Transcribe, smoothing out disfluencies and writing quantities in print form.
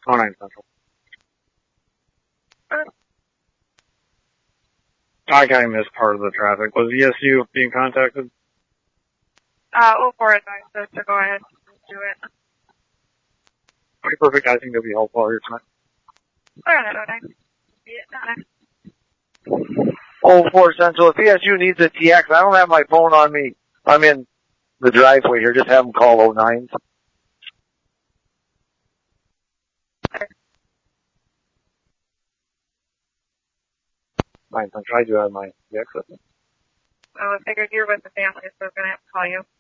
09 Central. I kind of missed part of the traffic. Was ESU being contacted? 04 advised us to go ahead and do it. Okay, perfect. I think it'll be helpful here tonight. Clear that 09. See it down there. 04 Central. If ESU needs a TX, I don't have my phone on me. I'm in the driveway here. Just have them call 09. Fine, I tried to have my TX. Well, I figured you're with the family, so I was going to have to call you.